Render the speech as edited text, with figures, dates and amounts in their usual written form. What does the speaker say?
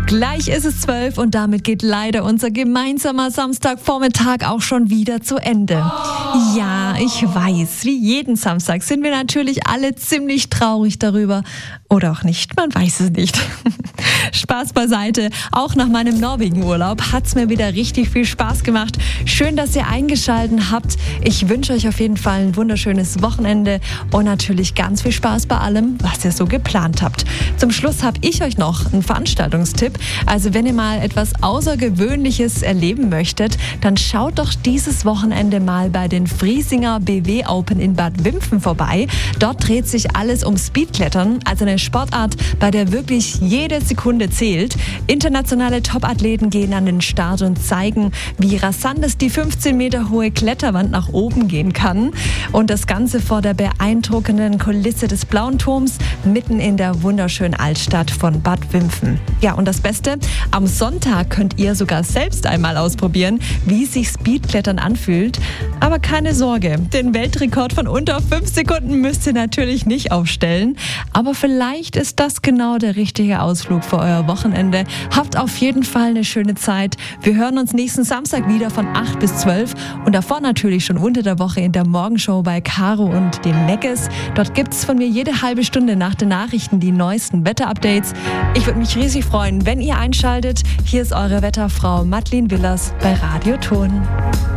Gleich ist es 12 und damit geht leider unser gemeinsamer Samstagvormittag auch schon wieder zu Ende. Ja, ich weiß, wie jeden Samstag sind wir natürlich alle ziemlich traurig darüber. Oder auch nicht, man weiß es nicht. Spaß beiseite, auch nach meinem Norwegen-Urlaub hat es mir wieder richtig viel Spaß gemacht. Schön, dass ihr eingeschaltet habt. Ich wünsche euch auf jeden Fall ein wunderschönes Wochenende und natürlich ganz viel Spaß bei allem, was ihr so geplant habt. Zum Schluss habe ich euch noch einen Veranstaltungstipp. Also wenn ihr mal etwas Außergewöhnliches erleben möchtet, dann schaut doch dieses Wochenende mal bei den Friesinger BW Open in Bad Wimpfen vorbei. Dort dreht sich alles um Speedklettern, also eine Sportart, bei der wirklich jede Sekunde zählt. Internationale Topathleten gehen an den Start und zeigen, wie rasant es die 15 Meter hohe Kletterwand nach oben gehen kann. Und das Ganze vor der beeindruckenden Kulisse des Blauen Turms mitten in der wunderschönen Altstadt von Bad Wimpfen. Ja, und das Beste, am Sonntag könnt ihr sogar selbst einmal ausprobieren, wie sich Speedklettern anfühlt. Aber keine Sorge, den Weltrekord von unter 5 Sekunden müsst ihr natürlich nicht aufstellen. Aber vielleicht ist das genau der richtige Ausflug für euer Wochenende. Habt auf jeden Fall eine schöne Zeit. Wir hören uns nächsten Samstag wieder von 8 bis 12 und davor natürlich schon unter der Woche in der Morgenshow bei Caro und den Meckes. Dort gibt es von mir jede halbe Stunde nach den Nachrichten die neuesten Wetterupdates. Ich würde mich riesig freuen, wenn ihr einschaltet. Hier ist eure Wetterfrau Madeleine Willers bei Radio Ton.